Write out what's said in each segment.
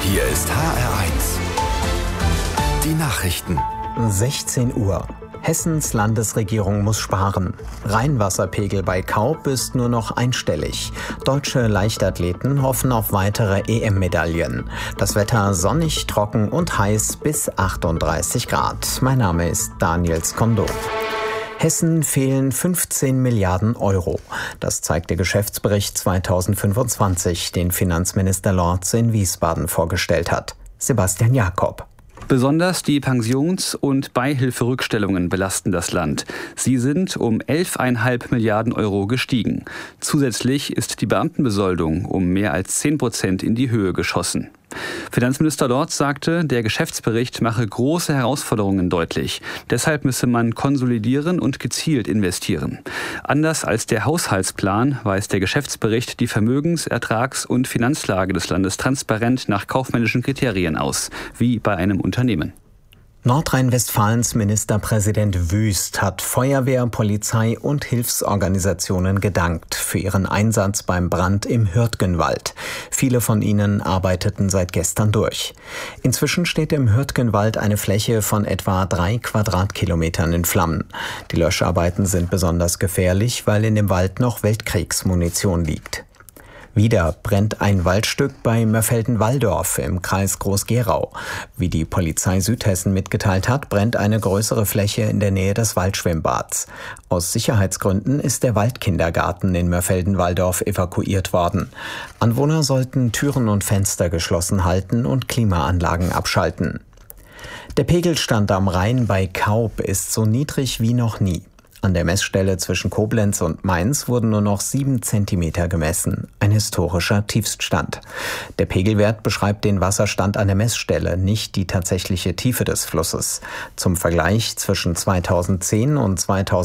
Hier ist HR1. Die Nachrichten. 16 Uhr. Hessens Landesregierung muss sparen. Rheinwasserpegel bei Kaup ist nur noch einstellig. Deutsche Leichtathleten hoffen auf weitere EM-Medaillen. Das Wetter sonnig, trocken und heiß bis 38 Grad. Mein Name ist Daniel Skondo. Hessen fehlen 15 Milliarden Euro. Das zeigt der Geschäftsbericht 2025, den Finanzminister Lorz in Wiesbaden vorgestellt hat. Sebastian Jakob. Besonders die Pensions- und Beihilferückstellungen belasten das Land. Sie sind um 11,5 Milliarden Euro gestiegen. Zusätzlich ist die Beamtenbesoldung um mehr als 10% in die Höhe geschossen. Finanzminister Lorz sagte, der Geschäftsbericht mache große Herausforderungen deutlich. Deshalb müsse man konsolidieren und gezielt investieren. Anders als der Haushaltsplan weist der Geschäftsbericht die Vermögens-, Ertrags- und Finanzlage des Landes transparent nach kaufmännischen Kriterien aus, wie bei einem Unternehmen. Nordrhein-Westfalens Ministerpräsident Wüst hat Feuerwehr, Polizei und Hilfsorganisationen gedankt für ihren Einsatz beim Brand im Hürtgenwald. Viele von ihnen arbeiteten seit gestern durch. Inzwischen steht im Hürtgenwald eine Fläche von etwa 3 Quadratkilometern in Flammen. Die Löscharbeiten sind besonders gefährlich, weil in dem Wald noch Weltkriegsmunition liegt. Wieder brennt ein Waldstück bei Mörfelden-Walldorf im Kreis Groß-Gerau. Wie die Polizei Südhessen mitgeteilt hat, brennt eine größere Fläche in der Nähe des Waldschwimmbads. Aus Sicherheitsgründen ist der Waldkindergarten in Mörfelden-Walldorf evakuiert worden. Anwohner sollten Türen und Fenster geschlossen halten und Klimaanlagen abschalten. Der Pegelstand am Rhein bei Kaup ist so niedrig wie noch nie. An der Messstelle zwischen Koblenz und Mainz wurden nur noch 7 Zentimeter gemessen. Ein historischer Tiefststand. Der Pegelwert beschreibt den Wasserstand an der Messstelle, nicht die tatsächliche Tiefe des Flusses. Zum Vergleich, zwischen 2010 und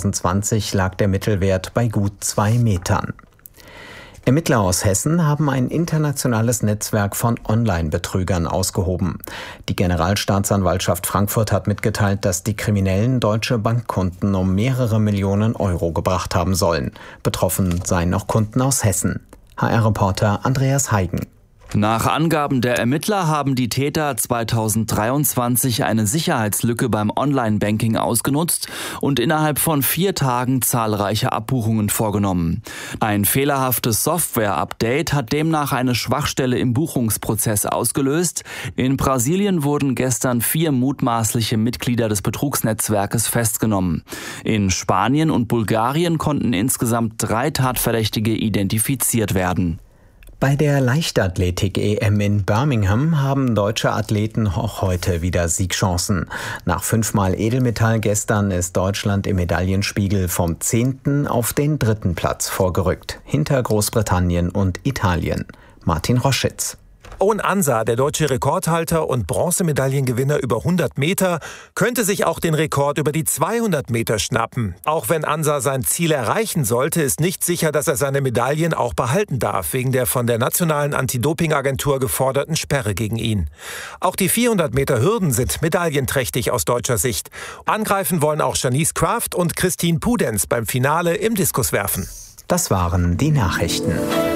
2020 lag der Mittelwert bei gut 2 Metern. Ermittler aus Hessen haben ein internationales Netzwerk von Online-Betrügern ausgehoben. Die Generalstaatsanwaltschaft Frankfurt hat mitgeteilt, dass die Kriminellen deutsche Bankkunden um mehrere Millionen Euro gebracht haben sollen. Betroffen seien auch Kunden aus Hessen. HR-Reporter Andreas Heigen. Nach Angaben der Ermittler haben die Täter 2023 eine Sicherheitslücke beim Online-Banking ausgenutzt und innerhalb von 4 Tagen zahlreiche Abbuchungen vorgenommen. Ein fehlerhaftes Software-Update hat demnach eine Schwachstelle im Buchungsprozess ausgelöst. In Brasilien wurden gestern 4 mutmaßliche Mitglieder des Betrugsnetzwerkes festgenommen. In Spanien und Bulgarien konnten insgesamt 3 Tatverdächtige identifiziert werden. Bei der Leichtathletik-EM in Birmingham haben deutsche Athleten auch heute wieder Siegchancen. Nach 5-mal Edelmetall gestern ist Deutschland im Medaillenspiegel vom 10. auf den 3. Platz vorgerückt, hinter Großbritannien und Italien. Martin Roschitz. Owen Ansa, der deutsche Rekordhalter und Bronzemedaillengewinner über 100 Meter, könnte sich auch den Rekord über die 200 Meter schnappen. Auch wenn Ansa sein Ziel erreichen sollte, ist nicht sicher, dass er seine Medaillen auch behalten darf, wegen der von der Nationalen Anti-Doping-Agentur geforderten Sperre gegen ihn. Auch die 400 Meter Hürden sind medaillenträchtig aus deutscher Sicht. Angreifen wollen auch Janice Kraft und Christine Pudenz beim Finale im Diskuswerfen. Das waren die Nachrichten.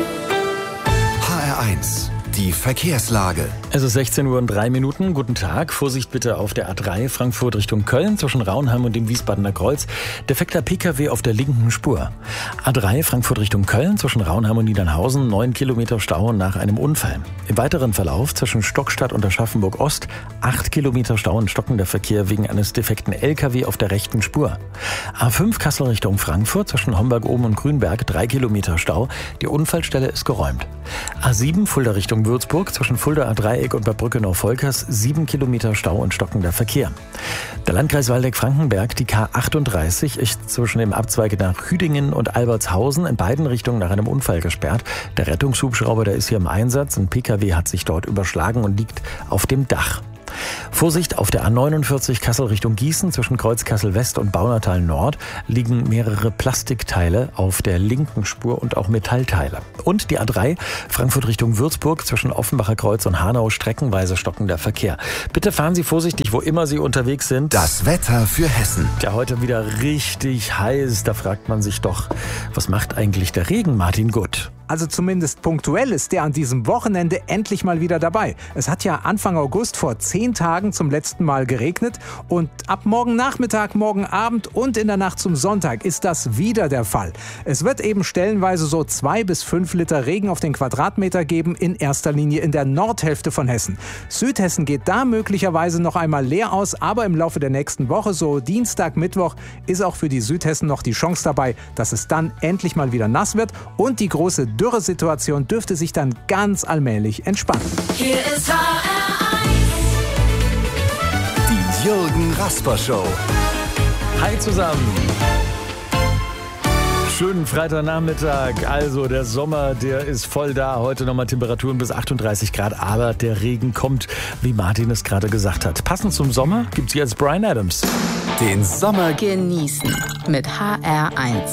HR1. Die Verkehrslage. Es ist 16:03 Uhr. Guten Tag. Vorsicht bitte auf der A3 Frankfurt Richtung Köln zwischen Raunheim und dem Wiesbadener Kreuz. Defekter Pkw auf der linken Spur. A3 Frankfurt Richtung Köln zwischen Raunheim und Niedernhausen. 9 Kilometer Stau nach einem Unfall. Im weiteren Verlauf zwischen Stockstadt und Aschaffenburg Ost 8 Kilometer Stau und stockender Verkehr wegen eines defekten LKW auf der rechten Spur. A5 Kassel Richtung Frankfurt zwischen Homberg oben und Grünberg 3 Kilometer Stau. Die Unfallstelle ist geräumt. A7 Fulda Richtung Würzburg zwischen Fuldaer Dreieck und Bad Brückenau-Volkers 7 Kilometer Stau und stockender Verkehr. Der Landkreis Waldeck-Frankenberg, die K38, ist zwischen dem Abzweig nach Hüdingen und Albertshausen in beiden Richtungen nach einem Unfall gesperrt. Der Rettungshubschrauber, der ist hier im Einsatz. Ein Pkw hat sich dort überschlagen und liegt auf dem Dach. Vorsicht auf der A49 Kassel Richtung Gießen zwischen Kreuz Kassel West und Baunatal Nord liegen mehrere Plastikteile auf der linken Spur und auch Metallteile. Und die A3 Frankfurt Richtung Würzburg zwischen Offenbacher Kreuz und Hanau streckenweise stockender Verkehr. Bitte fahren Sie vorsichtig, wo immer Sie unterwegs sind. Das Wetter für Hessen. Ja, heute wieder richtig heiß. Da fragt man sich doch, was macht eigentlich der Regen, Martin Gutt? Also zumindest punktuell ist der an diesem Wochenende endlich mal wieder dabei. Es hat ja Anfang August vor 10 Tagen zum letzten Mal geregnet und ab morgen Nachmittag, morgen Abend und in der Nacht zum Sonntag ist das wieder der Fall. Es wird eben stellenweise so 2 bis 5 Liter Regen auf den Quadratmeter geben, in erster Linie in der Nordhälfte von Hessen. Südhessen geht da möglicherweise noch einmal leer aus, aber im Laufe der nächsten Woche, so Dienstag, Mittwoch, ist auch für die Südhessen noch die Chance dabei, dass es dann endlich mal wieder nass wird und die große Dürresituation dürfte sich dann ganz allmählich entspannen. Hier ist HR1. Die Jürgen Rasper Show. Hi zusammen. Schönen Freitagnachmittag. Also der Sommer, der ist voll da. Heute nochmal Temperaturen bis 38 Grad. Aber der Regen kommt, wie Martin es gerade gesagt hat. Passend zum Sommer gibt's jetzt Bryan Adams. Den Sommer Genießen mit HR1.